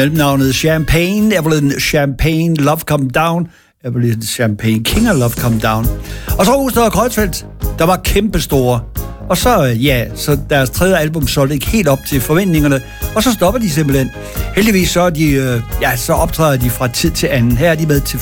Navnet Champagne, Evelyn Champagne, Love Come Down, Evelyn Champagne, King of Love Come Down. Og så Rosted og Kreuzfeldt, der var kæmpestore. Og så, så deres tredje album solgte ikke helt op til forventningerne, og så stopper de simpelthen. Heldigvis så, så optræder de fra tid til anden. Her er de med til